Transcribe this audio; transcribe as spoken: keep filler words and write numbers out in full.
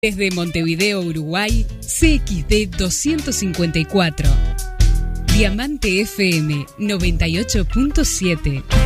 Desde Montevideo, Uruguay, C X D doscientos cincuenta y cuatro. Diamante F M noventa y ocho punto siete.